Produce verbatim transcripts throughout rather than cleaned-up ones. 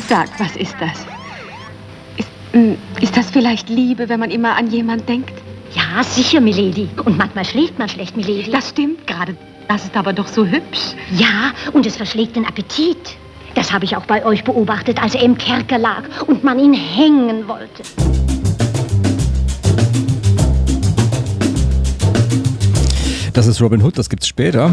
Sag, was ist das? Ist, ist das vielleicht Liebe, wenn man immer an jemand denkt? Ja, sicher, Milady. Und manchmal schläft man schlecht, Milady. Das stimmt gerade. Das ist aber doch so hübsch. Ja, und es verschlägt den Appetit. Das habe ich auch bei euch beobachtet, als er im Kerker lag und man ihn hängen wollte. Das ist Robin Hood, das gibt's später.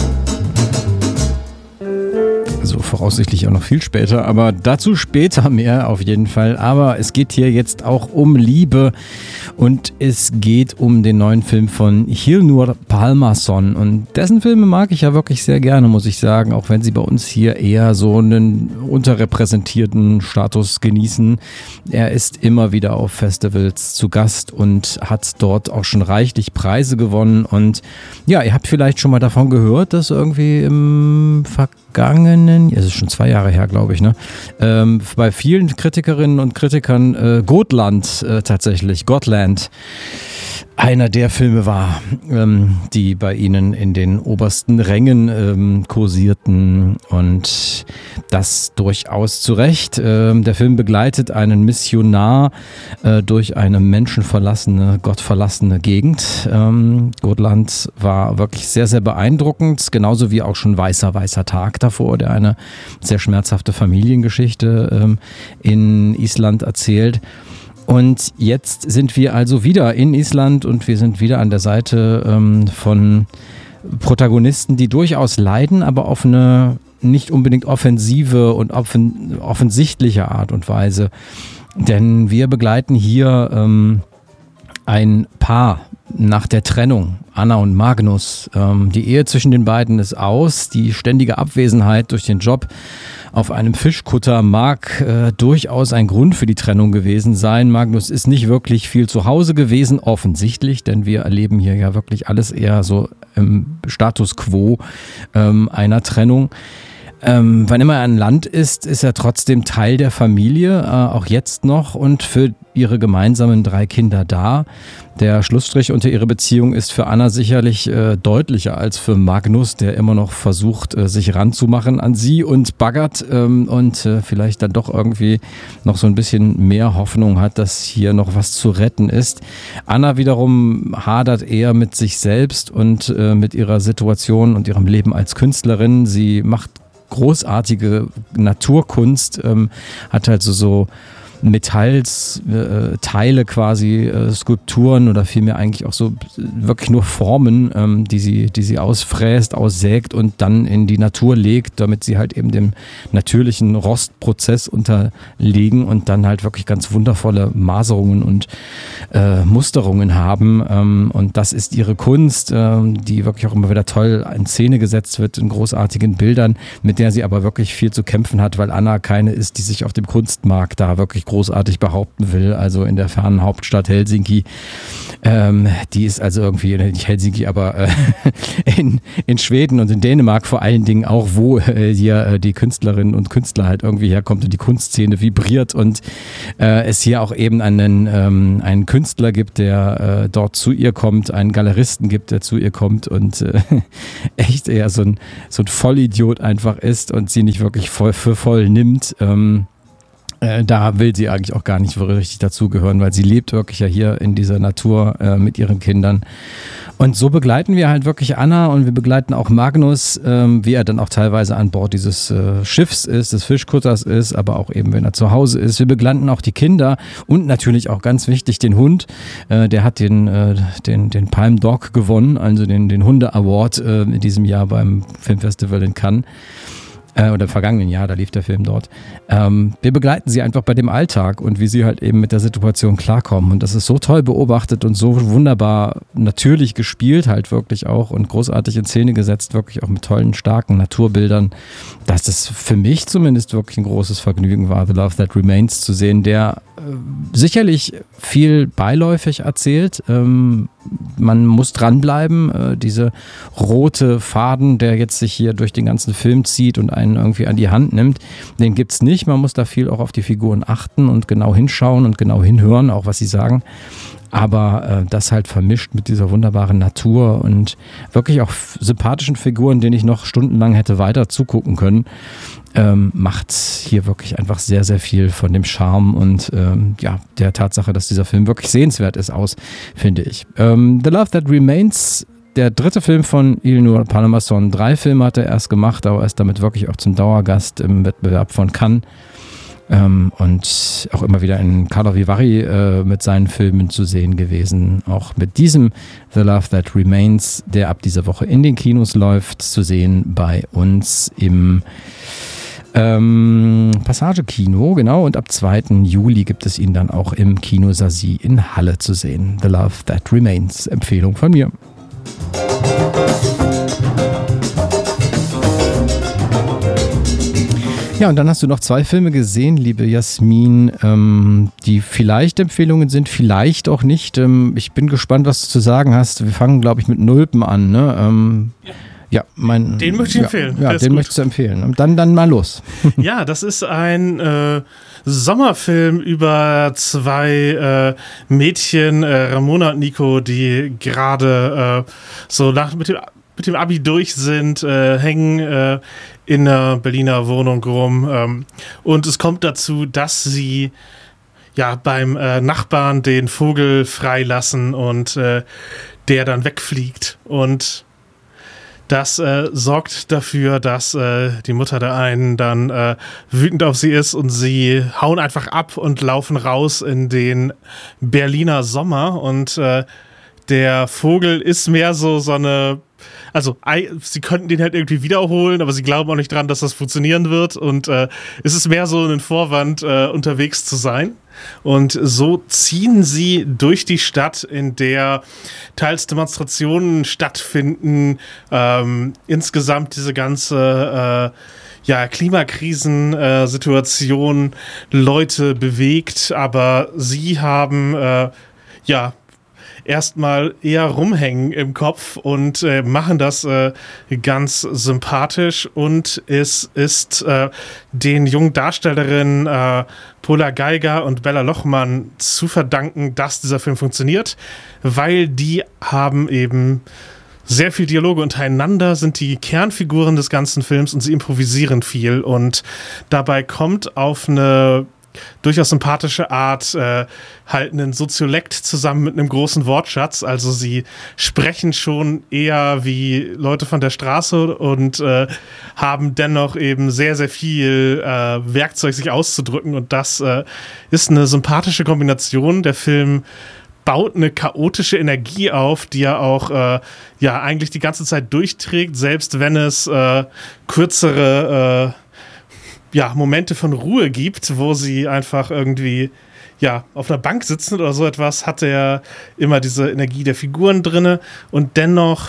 Also voraussichtlich auch noch viel später, aber dazu später mehr auf jeden Fall. Aber es geht hier jetzt auch um Liebe und es geht um den neuen Film von Hilnur Pálmason und dessen Filme mag ich ja wirklich sehr gerne, muss ich sagen, auch wenn sie bei uns hier eher so einen unterrepräsentierten Status genießen. Er ist immer wieder auf Festivals zu Gast und hat dort auch schon reichlich Preise gewonnen und ja, ihr habt vielleicht schon mal davon gehört, dass irgendwie im vergangenen, es ist schon zwei Jahre her, glaube ich, ne, ähm, bei vielen Kritikerinnen und Kritikern äh, Gotland äh, tatsächlich, Gotland, einer der Filme war, ähm, die bei ihnen in den obersten Rängen ähm, kursierten und das durchaus zu Recht. Ähm, der Film begleitet einen Missionar äh, durch eine menschenverlassene, gottverlassene Gegend. Ähm, Gotland war wirklich sehr, sehr beeindruckend, genauso wie auch schon Weißer, weißer Tag davor, der eine sehr schmerzhafte Familiengeschichte ähm, in Island erzählt. Und jetzt sind wir also wieder in Island und wir sind wieder an der Seite ähm, von Protagonisten, die durchaus leiden, aber auf eine nicht unbedingt offensive und offen, offensichtliche Art und Weise. Denn wir begleiten hier ähm, ein Paar nach der Trennung, Anna und Magnus. Ähm, die Ehe zwischen den beiden ist aus. Die ständige Abwesenheit durch den Job auf einem Fischkutter mag äh, durchaus ein Grund für die Trennung gewesen sein. Magnus ist nicht wirklich viel zu Hause gewesen, offensichtlich, denn wir erleben hier ja wirklich alles eher so im Status quo ähm, einer Trennung. Ähm, wann immer er an Land ist, ist er trotzdem Teil der Familie, äh, auch jetzt noch und für ihre gemeinsamen drei Kinder da. Der Schlussstrich unter ihre Beziehung ist für Anna sicherlich äh, deutlicher als für Magnus, der immer noch versucht, äh, sich ranzumachen an sie und baggert ähm, und äh, vielleicht dann doch irgendwie noch so ein bisschen mehr Hoffnung hat, dass hier noch was zu retten ist. Anna wiederum hadert eher mit sich selbst und äh, mit ihrer Situation und ihrem Leben als Künstlerin. Sie macht großartige Naturkunst, ähm, hat also so Metallteile äh, quasi, äh, Skulpturen oder vielmehr eigentlich auch so wirklich nur Formen, ähm, die sie, die sie ausfräst, aussägt und dann in die Natur legt, damit sie halt eben dem natürlichen Rostprozess unterliegen und dann halt wirklich ganz wundervolle Maserungen und äh, Musterungen haben. Ähm, und das ist ihre Kunst, ähm, die wirklich auch immer wieder toll in Szene gesetzt wird in großartigen Bildern, mit der sie aber wirklich viel zu kämpfen hat, weil Anna keine ist, die sich auf dem Kunstmarkt da wirklich großartig behaupten will, also in der fernen Hauptstadt Helsinki. Ähm, die ist also irgendwie, nicht Helsinki, aber äh, in, in Schweden und in Dänemark vor allen Dingen auch, wo äh, hier äh, die Künstlerinnen und Künstler halt irgendwie herkommt und die Kunstszene vibriert und äh, es hier auch eben einen, ähm, einen Künstler gibt, der äh, dort zu ihr kommt, einen Galeristen gibt, der zu ihr kommt und äh, echt eher so ein, so ein Vollidiot einfach ist und sie nicht wirklich voll für voll nimmt. Ähm, Da will sie eigentlich auch gar nicht richtig dazugehören, weil sie lebt wirklich ja hier in dieser Natur äh, mit ihren Kindern. Und so begleiten wir halt wirklich Anna und wir begleiten auch Magnus, ähm, wie er dann auch teilweise an Bord dieses äh, Schiffs ist, des Fischkutters ist, aber auch eben, wenn er zu Hause ist. Wir begleiten auch die Kinder und natürlich auch ganz wichtig den Hund. Äh, der hat den, äh, den, den Palm Dog gewonnen, also den, den Hunde-Award äh, in diesem Jahr beim Filmfestival in Cannes. Oder im vergangenen Jahr, da lief der Film dort. Ähm, wir begleiten sie einfach bei dem Alltag und wie sie halt eben mit der Situation klarkommen. Und das ist so toll beobachtet und so wunderbar natürlich gespielt halt wirklich auch und großartig in Szene gesetzt, wirklich auch mit tollen, starken Naturbildern, dass das für mich zumindest wirklich ein großes Vergnügen war, The Love That Remains zu sehen, der äh, sicherlich viel beiläufig erzählt. Ähm, man muss dranbleiben. Äh, diese rote Faden, der jetzt sich hier durch den ganzen Film zieht und einen irgendwie an die Hand nimmt, den gibt's nicht. Man muss da viel auch auf die Figuren achten und genau hinschauen und genau hinhören, auch was sie sagen. aber äh, das halt vermischt mit dieser wunderbaren Natur und wirklich auch f- sympathischen Figuren, denen ich noch stundenlang hätte weiter zugucken können, ähm, macht hier wirklich einfach sehr, sehr viel von dem Charme und ähm, ja, der Tatsache, dass dieser Film wirklich sehenswert ist, aus, finde ich. Ähm, The Love That Remains, der dritte Film von Ilnur Palmason. Drei Filme hat er erst gemacht, aber er ist damit wirklich auch zum Dauergast im Wettbewerb von Cannes. Ähm, und auch immer wieder in Carlo Vivari äh, mit seinen Filmen zu sehen gewesen. Auch mit diesem The Love That Remains, der ab dieser Woche in den Kinos läuft, zu sehen bei uns im ähm, Passage-Kino, genau. Und ab zweiten Juli gibt es ihn dann auch im Kino Sasi in Halle zu sehen. The Love That Remains, Empfehlung von mir. Ja, und dann hast du noch zwei Filme gesehen, liebe Jasmin, ähm, die vielleicht Empfehlungen sind, vielleicht auch nicht. Ähm, ich bin gespannt, was du zu sagen hast. Wir fangen, glaube ich, mit Nulpen an. Ne? Ähm, ja. Ja, mein, den möchte ich ja, empfehlen. Ja, den möchtest du empfehlen. Und dann, dann mal los. Ja, das ist ein äh, Sommerfilm über zwei äh, Mädchen, äh, Ramona und Nico, die gerade äh, so nach, mit, dem, mit dem Abi durch sind, äh, hängen äh, in einer Berliner Wohnung rum. Ähm, und es kommt dazu, dass sie ja beim äh, Nachbarn den Vogel freilassen und äh, der dann wegfliegt. Und das äh, sorgt dafür, dass äh, die Mutter der einen dann äh, wütend auf sie ist und sie hauen einfach ab und laufen raus in den Berliner Sommer. Und äh, der Vogel ist mehr so so eine, also sie könnten den halt irgendwie wiederholen, aber sie glauben auch nicht dran, dass das funktionieren wird. Und äh, es ist mehr so ein Vorwand, äh, unterwegs zu sein. Und so ziehen sie durch die Stadt, in der teils Demonstrationen stattfinden, ähm, insgesamt diese ganze äh, ja, Klimakrisensituation äh, Leute bewegt, aber sie haben äh, ja erstmal eher rumhängen im Kopf und äh, machen das äh, ganz sympathisch. Und es ist äh, den jungen Darstellerinnen äh, Paula Geiger und Bella Lochmann zu verdanken, dass dieser Film funktioniert, weil die haben eben sehr viel Dialoge untereinander, sind die Kernfiguren des ganzen Films und sie improvisieren viel. Und dabei kommt auf eine durchaus sympathische Art äh, halt einen Soziolekt zusammen mit einem großen Wortschatz. Also sie sprechen schon eher wie Leute von der Straße und äh, haben dennoch eben sehr, sehr viel äh, Werkzeug, sich auszudrücken. Und das äh, ist eine sympathische Kombination. Der Film baut eine chaotische Energie auf, die er auch äh, ja eigentlich die ganze Zeit durchträgt, selbst wenn es äh, kürzere äh, ja, Momente von Ruhe gibt, wo sie einfach irgendwie ja, auf einer Bank sitzen oder so etwas, hat er immer diese Energie der Figuren drinne und dennoch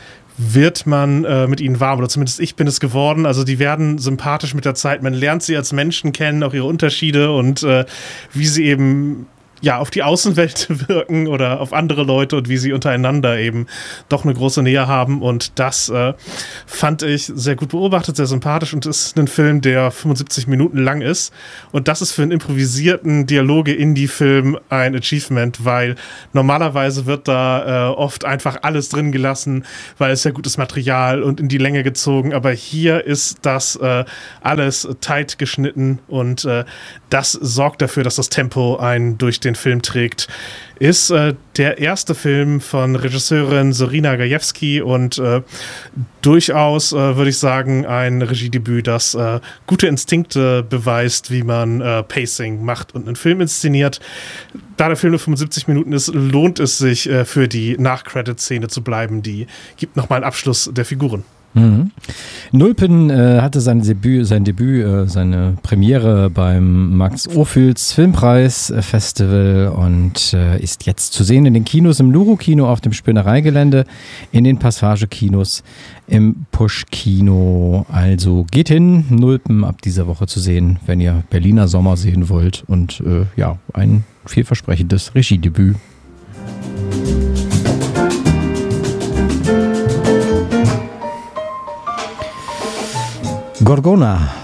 wird man äh, mit ihnen warm, oder zumindest ich bin es geworden. Also die werden sympathisch mit der Zeit, man lernt sie als Menschen kennen, auch ihre Unterschiede und äh, wie sie eben ja, auf die Außenwelt wirken oder auf andere Leute und wie sie untereinander eben doch eine große Nähe haben. Und das äh, fand ich sehr gut beobachtet, sehr sympathisch und ist ein Film, der fünfundsiebzig Minuten lang ist. Und das ist für einen improvisierten Dialoge-Indie-Film ein Achievement, weil normalerweise wird da äh, oft einfach alles drin gelassen, weil es ja gutes Material und in die Länge gezogen. Aber hier ist das äh, alles tight geschnitten und äh, das sorgt dafür, dass das Tempo einen durch den Film trägt. Ist äh, der erste Film von Regisseurin Sorina Gajewski und äh, durchaus, äh, würde ich sagen, ein Regiedebüt, das äh, gute Instinkte beweist, wie man äh, Pacing macht und einen Film inszeniert. Da der Film nur fünfundsiebzig Minuten ist, lohnt es sich, äh, für die Nach-Credit-Szene zu bleiben. Die gibt nochmal einen Abschluss der Figuren. Mhm. Nulpen äh, hatte sein Debüt, sein Debüt äh, seine Premiere beim Max Ophüls Filmpreis äh, Festival und äh, ist jetzt zu sehen in den Kinos, im Luro-Kino auf dem Spinnereigelände, in den Passage-Kinos, im Push-Kino. Also geht hin, Nulpen ab dieser Woche zu sehen, wenn ihr Berliner Sommer sehen wollt und äh, ja, ein vielversprechendes Regiedebüt. Gorgona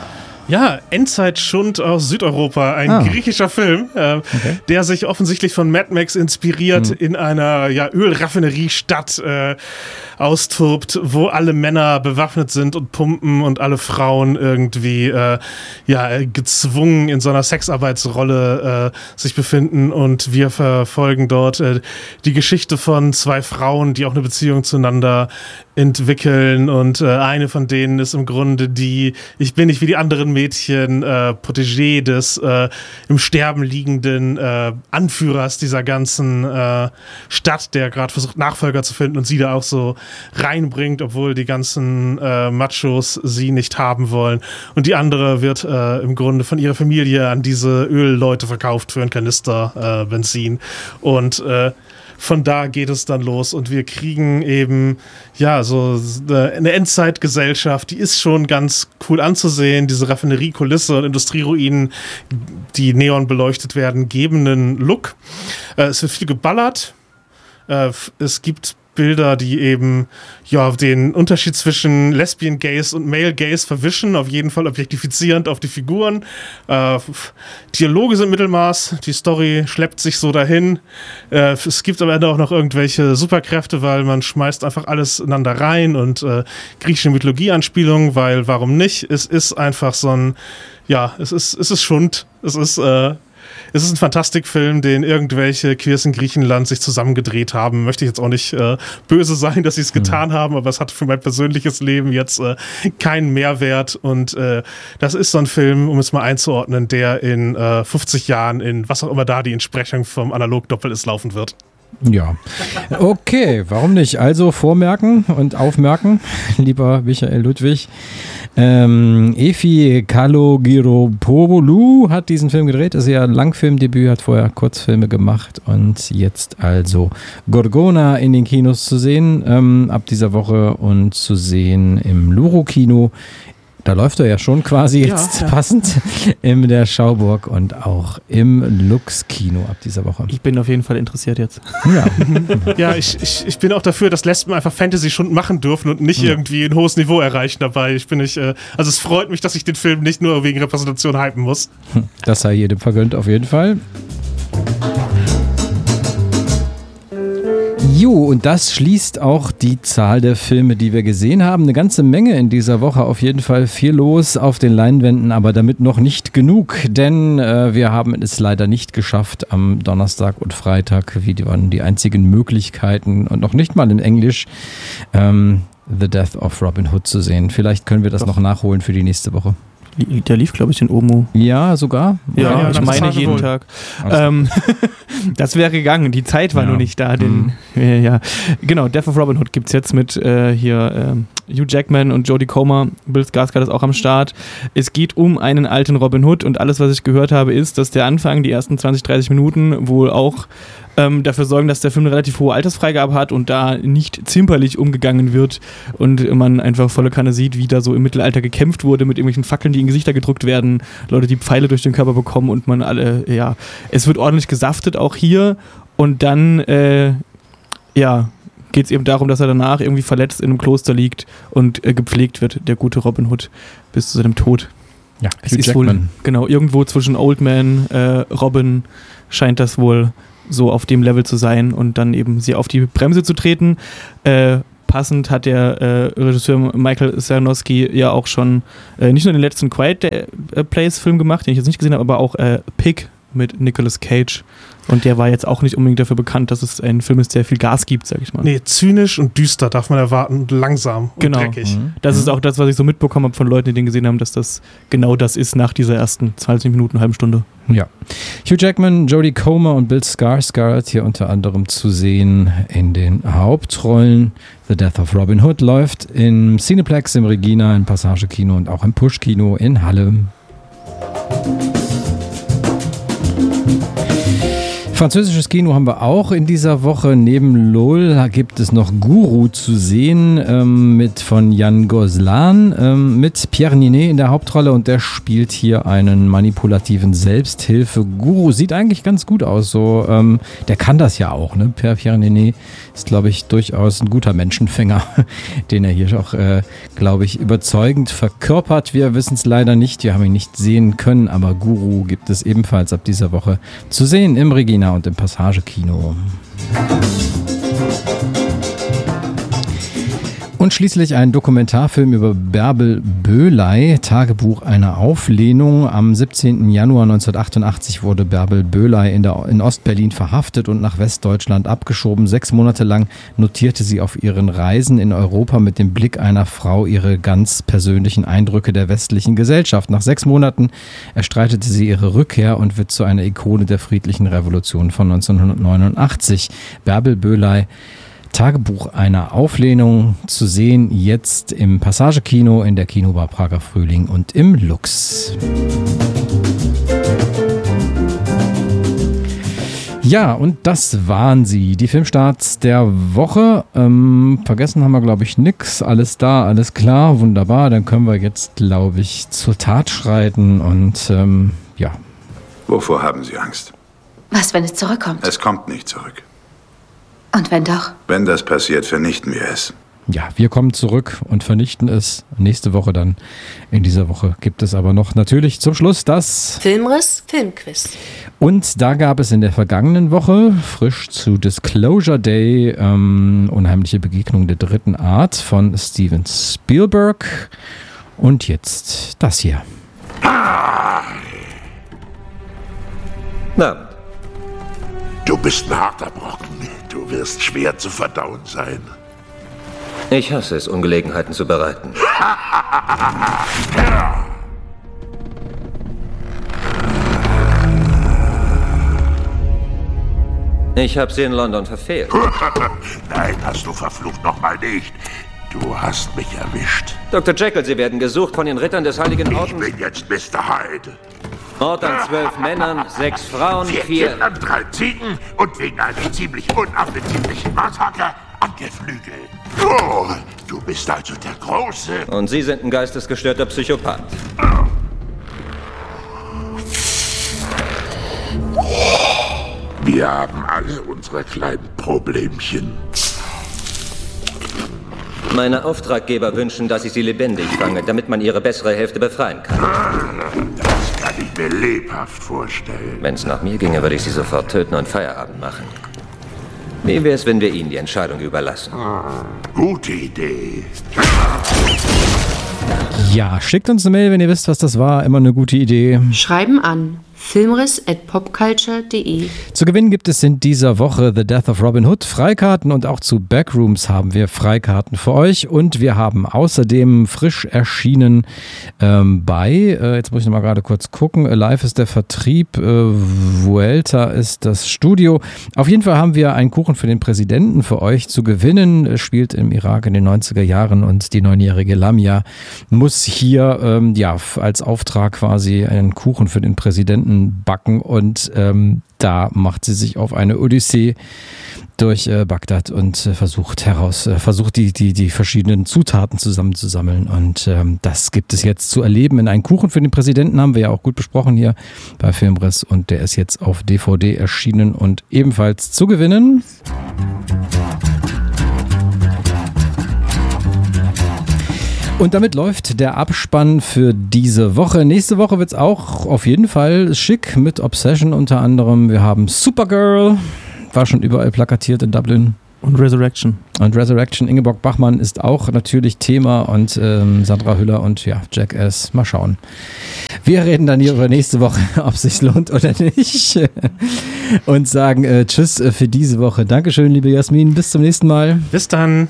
Ja, Endzeitschund aus Südeuropa, ein ah. griechischer Film, äh, okay. der sich offensichtlich von Mad Max inspiriert mhm. in einer ja, Ölraffineriestadt äh, austobt, wo alle Männer bewaffnet sind und pumpen und alle Frauen irgendwie äh, ja, gezwungen in so einer Sexarbeitsrolle äh, sich befinden, und wir verfolgen dort äh, die Geschichte von zwei Frauen, die auch eine Beziehung zueinander entwickeln, und äh, eine von denen ist im Grunde die, ich bin nicht wie die anderen Mädchen, äh, Protégé des äh, im Sterben liegenden äh, Anführers dieser ganzen äh, Stadt, der gerade versucht, Nachfolger zu finden und sie da auch so reinbringt, obwohl die ganzen äh, Machos sie nicht haben wollen. Und die andere wird äh, im Grunde von ihrer Familie an diese Ölleute verkauft für einen Kanister äh, Benzin. Und äh, von da geht es dann los, und wir kriegen eben, ja, so eine Endzeitgesellschaft, die ist schon ganz cool anzusehen. Diese Raffineriekulisse und Industrieruinen, die neon beleuchtet werden, geben einen Look. Äh, es wird viel geballert. Äh, es gibt Bilder, die eben ja den Unterschied zwischen Lesbian Gaze und Male Gaze verwischen, auf jeden Fall objektifizierend auf die Figuren. Äh, Dialoge sind Mittelmaß, die Story schleppt sich so dahin. Äh, es gibt am Ende auch noch irgendwelche Superkräfte, weil man schmeißt einfach alles ineinander rein, und äh, griechische Mythologie-Anspielungen, weil warum nicht? Es ist einfach so ein, ja, es ist, es ist Schund. Es ist, äh, Es ist ein Fantastikfilm, den irgendwelche Queers in Griechenland sich zusammengedreht haben. Möchte ich jetzt auch nicht äh, böse sein, dass sie es getan mhm. haben, aber es hat für mein persönliches Leben jetzt äh, keinen Mehrwert. Und äh, das ist so ein Film, um es mal einzuordnen, der in äh, fünfzig Jahren in was auch immer da die Entsprechung vom Analogdoppel ist laufen wird. Ja, okay, warum nicht? Also vormerken und aufmerken, lieber Michael Ludwig. Ähm, Efi Kalogiropoulou hat diesen Film gedreht, ist ja ein Langfilmdebüt, hat vorher Kurzfilme gemacht und jetzt also Gorgona in den Kinos zu sehen, ähm, ab dieser Woche, und zu sehen im Luro-Kino. Da läuft er ja schon quasi jetzt ja, ja. passend in der Schauburg und auch im Lux-Kino ab dieser Woche. Ich bin auf jeden Fall interessiert jetzt. Ja, ja ich, ich, ich bin auch dafür, dass Lesben einfach Fantasy-Stunden machen dürfen und nicht ja. irgendwie ein hohes Niveau erreichen dabei. Ich bin nicht, äh, also es freut mich, dass ich den Film nicht nur wegen Repräsentation hypen muss. Das sei jedem vergönnt auf jeden Fall. Jo, und das schließt auch die Zahl der Filme, die wir gesehen haben. Eine ganze Menge in dieser Woche, auf jeden Fall viel los auf den Leinwänden, aber damit noch nicht genug, denn äh, wir haben es leider nicht geschafft, am Donnerstag und Freitag, wie die waren die einzigen Möglichkeiten, und noch nicht mal in Englisch, ähm, The Death of Robin Hood zu sehen. Vielleicht können wir das Doch. noch nachholen für die nächste Woche. Der lief, glaube ich, in Omo. Ja, sogar? Ja, ja, ja ich meine jeden wohl. Tag. Also. Ähm, das wäre gegangen. Die Zeit war ja. nur nicht da. Den, mhm. äh, ja. Genau, Death of Robin Hood gibt es jetzt mit äh, hier äh, Hugh Jackman und Jodie Comer. Bill Skarsgård ist auch am Start. Es geht um einen alten Robin Hood, und alles, was ich gehört habe, ist, dass der Anfang, die ersten zwanzig, dreißig Minuten wohl auch ähm, dafür sorgen, dass der Film eine relativ hohe Altersfreigabe hat und da nicht zimperlich umgegangen wird und man einfach volle Kanne sieht, wie da so im Mittelalter gekämpft wurde mit irgendwelchen Fackeln, die in Gesichter gedrückt werden, Leute, die Pfeile durch den Körper bekommen, und man alle, ja, es wird ordentlich gesaftet auch hier, und dann, äh, ja, geht es eben darum, dass er danach irgendwie verletzt in einem Kloster liegt und äh, gepflegt wird, der gute Robin Hood, bis zu seinem Tod. Ja, es ist wohl, genau, irgendwo zwischen Old Man, äh, Robin scheint das wohl so auf dem Level zu sein, und dann eben sie auf die Bremse zu treten. Äh, passend hat der äh, Regisseur Michael Sarnowski ja auch schon äh, nicht nur den letzten Quiet äh, Place Film gemacht, den ich jetzt nicht gesehen habe, aber auch äh, Pig mit Nicolas Cage. Und der war jetzt auch nicht unbedingt dafür bekannt, dass es ein Film ist, der viel Gas gibt, sag ich mal. Nee, zynisch und düster darf man erwarten, langsam und genau. dreckig. Mhm. Das ist auch das, was ich so mitbekommen habe von Leuten, die den gesehen haben, dass das genau das ist nach dieser ersten zwanzig Minuten, halben Stunde. Ja. Hugh Jackman, Jodie Comer und Bill Skarsgård hier unter anderem zu sehen in den Hauptrollen. The Death of Robin Hood läuft im Cineplex, im Regina, im Passage-Kino und auch im Push-Kino in Halle. Französisches Kino haben wir auch in dieser Woche. Neben LOL gibt es noch Guru zu sehen ähm, mit von Yann Goslan ähm, mit Pierre Ninet in der Hauptrolle und der spielt hier einen manipulativen Selbsthilfe-Guru. Sieht eigentlich ganz gut aus. So, ähm, der kann das ja auch. Ne? Pierre Ninet ist, glaube ich, durchaus ein guter Menschenfänger, den er hier auch, äh, glaube ich, überzeugend verkörpert. Wir wissen es leider nicht. Wir haben ihn nicht sehen können, aber Guru gibt es ebenfalls ab dieser Woche zu sehen im Regina und im Passage-Kino. Und schließlich ein Dokumentarfilm über Bärbel Böhley, Tagebuch einer Auflehnung. Am siebzehnten Januar neunzehnhundertachtundachtzig wurde Bärbel Böhley in, der, in Ostberlin verhaftet und nach Westdeutschland abgeschoben. Sechs Monate lang notierte sie auf ihren Reisen in Europa mit dem Blick einer Frau ihre ganz persönlichen Eindrücke der westlichen Gesellschaft. Nach sechs Monaten erstreitete sie ihre Rückkehr und wird zu einer Ikone der friedlichen Revolution von neunzehnhundertneunundachtzig. Bärbel Böhley, Tagebuch einer Auflehnung, zu sehen jetzt im Passage-Kino, in der Kinobar Prager Frühling und im Lux. Ja, und das waren sie, die Filmstarts der Woche. Ähm, vergessen haben wir, glaube ich, nix. Alles da, alles klar, wunderbar. Dann können wir jetzt, glaube ich, zur Tat schreiten und ähm, ja. Wovor haben Sie Angst? Was, wenn es zurückkommt? Es kommt nicht zurück. Und wenn doch? Wenn das passiert, vernichten wir es. Ja, wir kommen zurück und vernichten es nächste Woche dann. In dieser Woche gibt es aber noch natürlich zum Schluss das Filmriss, Filmquiz. Und da gab es in der vergangenen Woche, frisch zu Disclosure Day, ähm, Unheimliche Begegnung der dritten Art von Steven Spielberg. Und jetzt das hier. Na, du bist ein harter Brocken. Du wirst schwer zu verdauen sein. Ich hasse es, Ungelegenheiten zu bereiten. Ich habe sie in London verfehlt. Nein, hast du verflucht nochmal nicht. Du hast mich erwischt. Doktor Jekyll, Sie werden gesucht von den Rittern des Heiligen Ordens. Ich bin jetzt Mister Hyde. Mord an zwölf Männern, sechs Frauen, vier... vier... Kindern, drei Ziegen und wegen einem ziemlich unappetitlichen Massaker an der Flügel. Oh, du bist also der Große. Und Sie sind ein geistesgestörter Psychopath. Wir haben alle unsere kleinen Problemchen. Meine Auftraggeber wünschen, dass ich sie lebendig fange, damit man ihre bessere Hälfte befreien kann. Das kann ich mir lebhaft vorstellen. Wenn es nach mir ginge, würde ich sie sofort töten und Feierabend machen. Wie wäre es, wenn wir Ihnen die Entscheidung überlassen? Gute Idee. Ja, schickt uns eine Mail, wenn ihr wisst, was das war. Immer eine gute Idee. Schreiben an filmriss at popculture punkt de. Zu gewinnen gibt es in dieser Woche The Death of Robin Hood Freikarten und auch zu Backrooms haben wir Freikarten für euch und wir haben außerdem frisch erschienen ähm, bei, äh, jetzt muss ich noch mal gerade kurz gucken, Alive ist der Vertrieb, äh, Vuelta ist das Studio. Auf jeden Fall haben wir einen Kuchen für den Präsidenten für euch zu gewinnen. Er spielt im Irak in den neunziger Jahren und die neunjährige Lamia muss hier ähm, ja, als Auftrag quasi einen Kuchen für den Präsidenten backen und ähm, da macht sie sich auf eine Odyssee durch äh, Bagdad und äh, versucht heraus, äh, versucht die, die, die verschiedenen Zutaten zusammenzusammeln und ähm, das gibt es jetzt zu erleben in einen Kuchen für den Präsidenten, haben wir ja auch gut besprochen hier bei Filmriss und der ist jetzt auf D V D erschienen und ebenfalls zu gewinnen. Und damit läuft der Abspann für diese Woche. Nächste Woche wird es auch auf jeden Fall schick mit Obsession unter anderem. Wir haben Supergirl, war schon überall plakatiert in Dublin. Und Resurrection. Und Resurrection, Ingeborg Bachmann ist auch natürlich Thema und ähm, Sandra Hüller und ja, Jackass. Mal schauen. Wir reden dann hier über nächste Woche, ob es sich lohnt oder nicht. Und sagen äh, Tschüss für diese Woche. Dankeschön, liebe Jasmin. Bis zum nächsten Mal. Bis dann.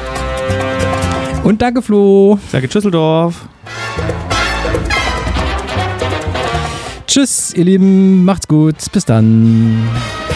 Und danke, Flo. Danke, Tschüsseldorf. Tschüss, ihr Lieben. Macht's gut. Bis dann.